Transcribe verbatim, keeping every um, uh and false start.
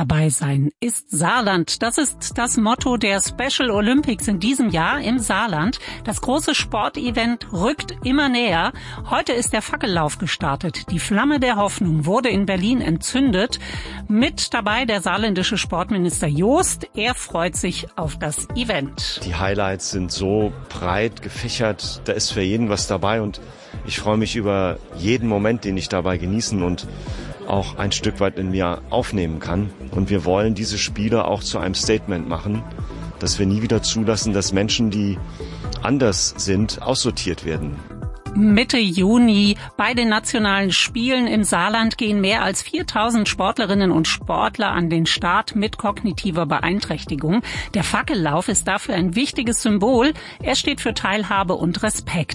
Dabei sein ist Saarland. Das ist das Motto der Special Olympics in diesem Jahr im Saarland. Das große Sportevent rückt immer näher. Heute ist der Fackellauf gestartet. Die Flamme der Hoffnung wurde in Berlin entzündet. Mit dabei der saarländische Sportminister Joost. Er freut sich auf das Event. Die Highlights sind so breit gefächert. Da ist für jeden was dabei und ich freue mich über jeden Moment, den ich dabei genießen und auch ein Stück weit in mir aufnehmen kann. Und wir wollen diese Spiele auch zu einem Statement machen, dass wir nie wieder zulassen, dass Menschen, die anders sind, aussortiert werden. Mitte Juni bei den nationalen Spielen im Saarland gehen mehr als viertausend Sportlerinnen und Sportler an den Start mit kognitiver Beeinträchtigung. Der Fackellauf ist dafür ein wichtiges Symbol. Er steht für Teilhabe und Respekt.